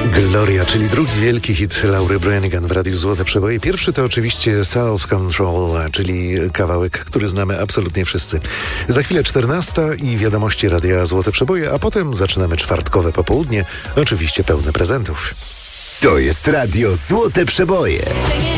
Gloria, czyli drugi wielki hit Laury Branigan w Radiu Złote Przeboje. Pierwszy to oczywiście Self Control, czyli kawałek, który znamy absolutnie wszyscy. Za chwilę 14 i wiadomości Radia Złote Przeboje, a potem zaczynamy czwartkowe popołudnie, oczywiście pełne prezentów. To jest Radio Złote Przeboje.